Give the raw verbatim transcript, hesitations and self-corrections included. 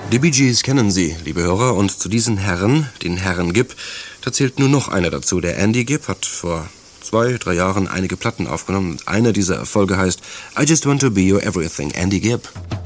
Die Bee Gees kennen Sie, liebe Hörer, und zu diesen Herren, den Herren Gibb, da zählt nur noch einer dazu. Der Andy Gibb hat vor zwei, drei Jahren einige Platten aufgenommen und einer dieser Erfolge heißt I Just Want to Be Your Everything, Andy Gibb.